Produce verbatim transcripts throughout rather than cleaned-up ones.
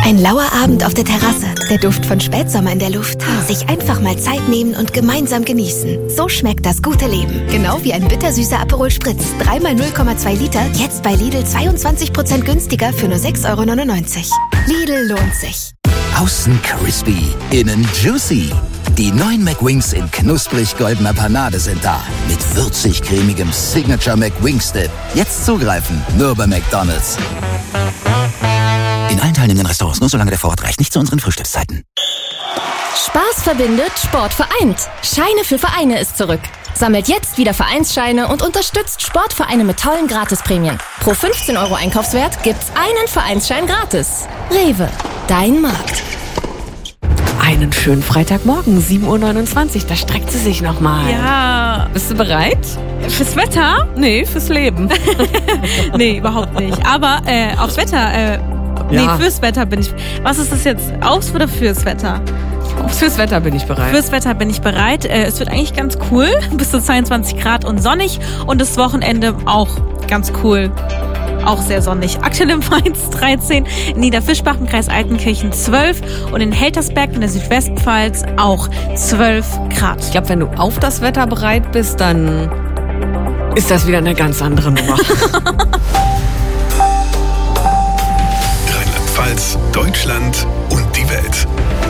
Ein lauer Abend auf der Terrasse, der Duft von Spätsommer in der Luft. Sich einfach mal Zeit nehmen und gemeinsam genießen. So schmeckt das gute Leben. Genau wie ein bittersüßer Aperol Spritz. dreimal null Komma zwei Liter, jetzt bei Lidl zweiundzwanzig Prozent günstiger für nur sechs Euro neunundneunzig. Lidl lohnt sich. Außen crispy, innen juicy. Die neuen McWings in knusprig goldener Panade sind da. Mit würzig-cremigem Signature McWings Dip. Jetzt zugreifen, nur bei McDonald's. In allen teilnehmenden Restaurants nur solange der Vorrat reicht, nicht zu unseren Frühstückszeiten. Spaß verbindet, Sport vereint. Scheine für Vereine ist zurück. Sammelt jetzt wieder Vereinsscheine und unterstützt Sportvereine mit tollen Gratisprämien. Pro fünfzehn Euro Einkaufswert gibt's einen Vereinsschein gratis. Rewe, dein Markt. Einen schönen Freitagmorgen, sieben Uhr neunundzwanzig, da streckt sie sich nochmal. Ja. Bist du bereit? Fürs Wetter? Nee, fürs Leben. Nee, überhaupt nicht. Aber äh, aufs Wetter, äh, nee, Ja. fürs Wetter bin ich. Was ist das jetzt? Aufs oder fürs Wetter? Fürs Wetter bin ich bereit. Fürs Wetter bin ich bereit. Äh, es wird eigentlich ganz cool. Bis zu zweiundzwanzig Grad und sonnig. Und das Wochenende auch ganz cool. Auch sehr sonnig. Aktuell im Mainz dreizehn, in Niederfischbach im Kreis Altenkirchen zwölf und in Heltersberg in der Südwestpfalz auch zwölf Grad. Ich glaube, wenn du auf das Wetter bereit bist, dann ist das wieder eine ganz andere Nummer. Rheinland-Pfalz, Deutschland und die Welt.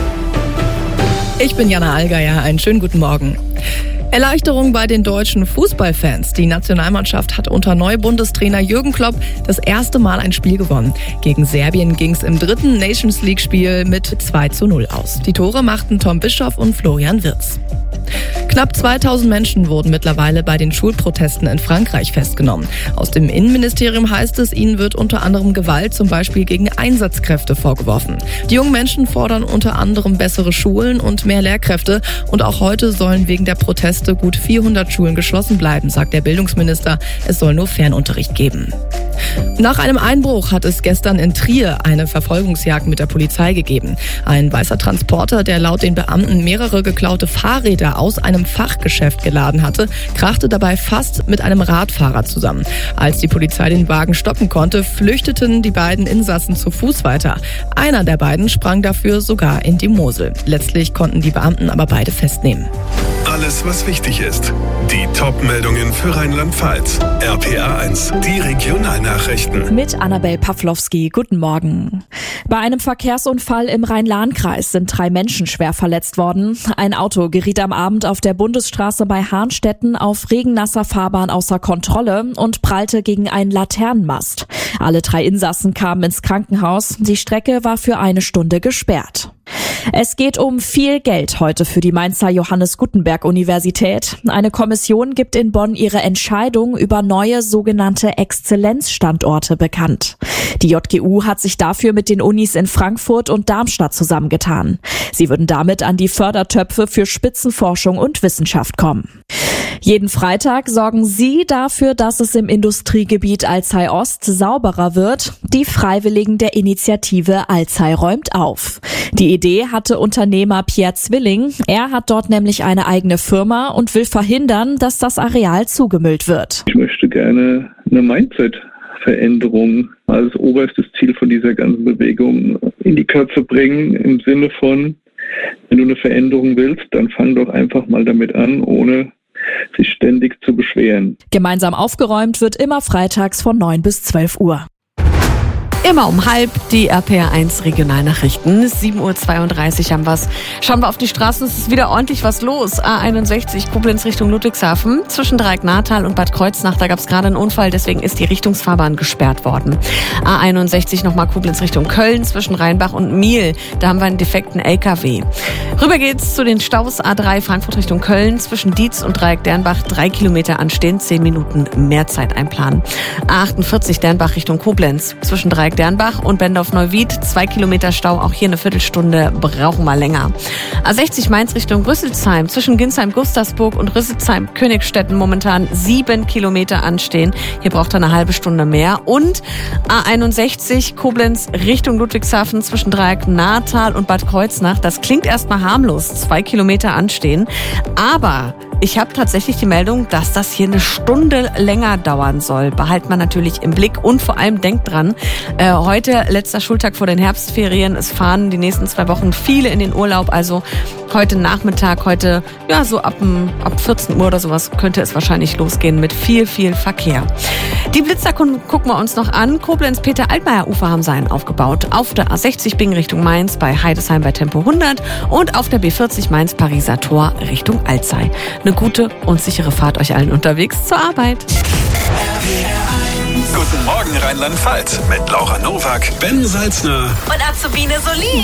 Ich bin Jana Allgeier, einen schönen guten Morgen. Erleichterung bei den deutschen Fußballfans. Die Nationalmannschaft hat unter Neubundestrainer Jürgen Klopp das erste Mal ein Spiel gewonnen. Gegen Serbien ging es im dritten Nations League-Spiel mit zwei zu null aus. Die Tore machten Tom Bischoff und Florian Wirtz. Knapp zweitausend Menschen wurden mittlerweile bei den Schulprotesten in Frankreich festgenommen. Aus dem Innenministerium heißt es, ihnen wird unter anderem Gewalt, zum Beispiel gegen Einsatzkräfte, vorgeworfen. Die jungen Menschen fordern unter anderem bessere Schulen und mehr Lehrkräfte. Und auch heute sollen wegen der Proteste gut vierhundert Schulen geschlossen bleiben, sagt der Bildungsminister. Es soll nur Fernunterricht geben. Nach einem Einbruch hat es gestern in Trier eine Verfolgungsjagd mit der Polizei gegeben. Ein weißer Transporter, der laut den Beamten mehrere geklaute Fahrräder aus einem Fachgeschäft geladen hatte, krachte dabei fast mit einem Radfahrer zusammen. Als die Polizei den Wagen stoppen konnte, flüchteten die beiden Insassen zu Fuß weiter. Einer der beiden sprang dafür sogar in die Mosel. Letztlich konnten die Beamten aber beide festnehmen. Alles, was wichtig ist. Die Top-Meldungen für Rheinland-Pfalz. R P A eins, die Regionalnachrichten. Mit Annabel Pawlowski, guten Morgen. Bei einem Verkehrsunfall im Rhein-Lahn-Kreis sind drei Menschen schwer verletzt worden. Ein Auto geriet am Abend auf der Bundesstraße bei Harnstetten auf regennasser Fahrbahn außer Kontrolle und prallte gegen einen Laternenmast. Alle drei Insassen kamen ins Krankenhaus. Die Strecke war für eine Stunde gesperrt. Es geht um viel Geld heute für die Mainzer Johannes Gutenberg Universität. Eine Kommission gibt in Bonn ihre Entscheidung über neue sogenannte Exzellenzstandorte bekannt. Die J G U hat sich dafür mit den Unis in Frankfurt und Darmstadt zusammengetan. Sie würden damit an die Fördertöpfe für Spitzenforschung und Wissenschaft kommen. Jeden Freitag sorgen Sie dafür, dass es im Industriegebiet Alzey Ost sauberer wird. Die Freiwilligen der Initiative Alzey räumt auf. Die Idee hatte Unternehmer Pierre Zwilling. Er hat dort nämlich eine eigene Firma und will verhindern, dass das Areal zugemüllt wird. Ich möchte gerne eine Mindset-Veränderung als oberstes Ziel von dieser ganzen Bewegung in die Köpfe bringen, im Sinne von, wenn du eine Veränderung willst, dann fang doch einfach mal damit an, ohne sich ständig zu beschweren. Gemeinsam aufgeräumt wird immer freitags von neun bis zwölf Uhr. Immer um halb die R P A eins Regionalnachrichten. sieben Uhr zweiunddreißig haben wir's. Schauen wir auf die Straßen, es ist wieder ordentlich was los. A einundsechzig Koblenz Richtung Ludwigshafen. Zwischen Dreieck-Natal und Bad Kreuznach, da gab's gerade einen Unfall, deswegen ist die Richtungsfahrbahn gesperrt worden. A einundsechzig nochmal Koblenz Richtung Köln, zwischen Rheinbach und Miel. Da haben wir einen defekten L K W. Rüber geht's zu den Staus A drei Frankfurt Richtung Köln. Zwischen Dietz und Dreieck-Dernbach drei Kilometer anstehen, zehn Minuten mehr Zeit einplanen. A achtundvierzig Dernbach Richtung Koblenz. Zwischen Dreieck Dernbach und Bendorf-Neuwied, zwei Kilometer Stau, auch hier eine Viertelstunde, brauchen wir länger. A sechzig Mainz Richtung Rüsselsheim, zwischen Ginsheim-Gustavsburg und Rüsselsheim-Königstetten momentan sieben Kilometer anstehen. Hier braucht er eine halbe Stunde mehr. Und A einundsechzig Koblenz Richtung Ludwigshafen, zwischen Dreieck-Natal und Bad Kreuznach. Das klingt erstmal harmlos, zwei Kilometer anstehen. Aber Ich habe tatsächlich die Meldung, dass das hier eine Stunde länger dauern soll. Behalt man natürlich im Blick und vor allem denkt dran, äh, heute letzter Schultag vor den Herbstferien. Es fahren die nächsten zwei Wochen viele in den Urlaub. Also heute Nachmittag, heute ja so ab, ab vierzehn Uhr oder sowas könnte es wahrscheinlich losgehen mit viel, viel Verkehr. Die Blitzer gucken wir uns noch an. Koblenz-Peter-Altmaier-Ufer haben seinen aufgebaut. Auf der A sechzig Bingen Richtung Mainz bei Heidesheim bei Tempo hundert und auf der B vierzig Mainz-Pariser Tor Richtung Alzey. Eine gute und sichere Fahrt euch allen unterwegs zur Arbeit. Guten Morgen Rheinland-Pfalz mit Laura Nowak, Ben Salzner Und Azubine Solin.